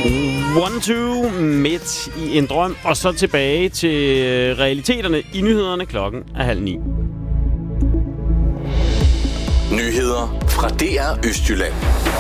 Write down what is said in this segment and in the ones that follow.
1-2 midt i en drøm, og så tilbage til realiteterne i nyhederne. Klokken er 8:30. Nyheder fra DR Østjylland.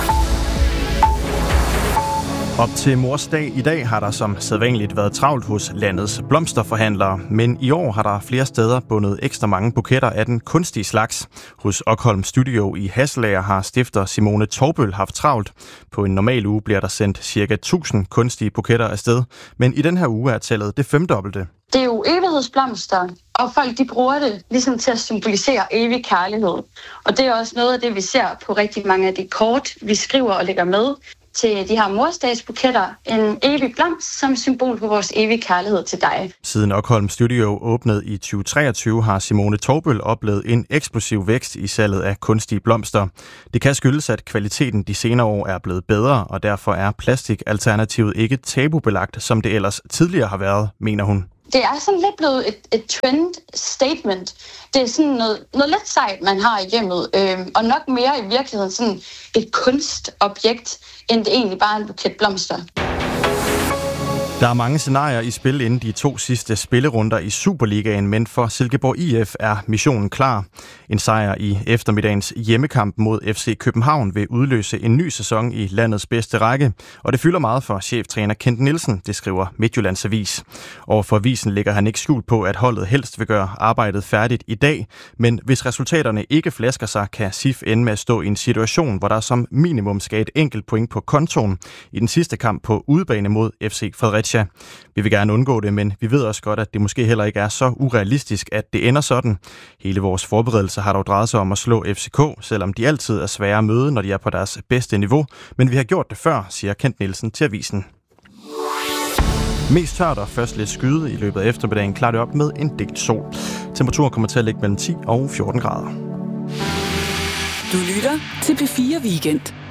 Op til Mors Dag i dag har der som sædvanligt været travlt hos landets blomsterforhandlere, men i år har der flere steder bundet ekstra mange buketter af den kunstige slags. Hos Okholm Studio i Hasselager har stifter Simone Torbøl haft travlt. På en normal uge bliver der sendt ca. 1000 kunstige buketter afsted, men i den her uge er tallet det femdobbelte. Det er jo evighedsblomster, og folk de bruger det ligesom til at symbolisere evig kærlighed. Og det er også noget af det, vi ser på rigtig mange af de kort, vi skriver og lægger med til de her morsdagsbuketter. En evig blomst som symbol på vores evige kærlighed til dig. Siden Okholm Studio åbnede i 2023 har Simone Torbøl oplevet en eksplosiv vækst i salget af kunstige blomster. Det kan skyldes, at kvaliteten de senere år er blevet bedre, og derfor er plastikalternativet ikke tabubelagt, som det ellers tidligere har været, mener hun. Det er sådan lidt blevet et trend statement. Det er sådan noget lidt sejt, man har i hjemmet, og nok mere i virkeligheden sådan et kunstobjekt, end det egentlig bare er en buket blomster. Der er mange scenarier i spil inden de 2 sidste spillerunder i Superligaen, men for Silkeborg IF er missionen klar. En sejr i eftermiddagens hjemmekamp mod FC København vil udløse en ny sæson i landets bedste række, og det fylder meget for cheftræner Kent Nielsen, det skriver Midtjyllands Avis. Og for avisen lægger han ikke skjult på, at holdet helst vil gøre arbejdet færdigt i dag, men hvis resultaterne ikke flasker sig, kan SIF ende med at stå i en situation, hvor der som minimum skal et enkelt point på kontoen i den sidste kamp på udebane mod FC Fredericia. Vi vil gerne undgå det, men vi ved også godt, at det måske heller ikke er så urealistisk, at det ender sådan. Hele vores forberedelse har dog drejet sig om at slå FCK, selvom de altid er svære at møde, når de er på deres bedste niveau. Men vi har gjort det før, siger Kent Nielsen til avisen. Mest tørt og først lidt skyde i løbet af eftermiddagen klarer det op med en dækt sol. Temperaturen kommer til at ligge mellem 10 og 14 grader. Du lytter til P4 Weekend.